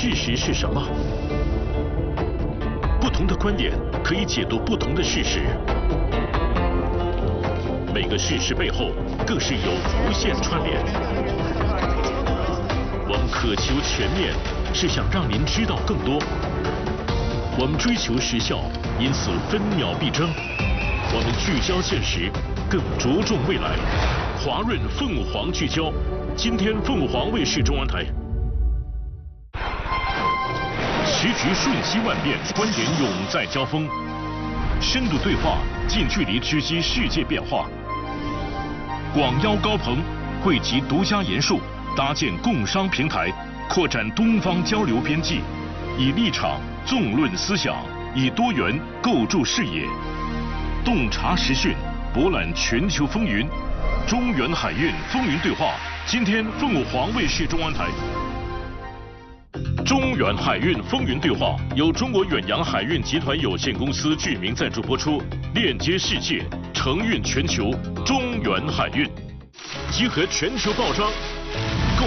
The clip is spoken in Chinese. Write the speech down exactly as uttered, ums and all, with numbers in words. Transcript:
事实是什么？不同的观点可以解读不同的事实，每个事实背后更是有无限串联。我们渴求全面，是想让您知道更多。我们追求时效，因此分秒必争。我们聚焦现实，更着重未来。华润凤凰聚焦，今天凤凰卫视中文台。时局瞬息万变，观点永在交锋，深度对话，近距离直击世界变化。广邀高朋，汇集独家研述，搭建共商平台，扩展东方交流边际，以立场纵论思想，以多元构筑视野，洞察时讯，博览全球风云。中原海运风云对话，今天凤凰卫视中文台。中远海运风云对话由中国远洋海运集团有限公司具名赞助播出，链接世界，承运全球。中远海运集合全球报章